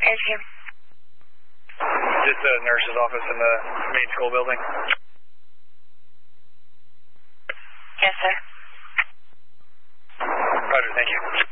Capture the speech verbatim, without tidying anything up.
Yes, sir. Just the nurse's office in the main school building? Yes, sir. Roger, thank you.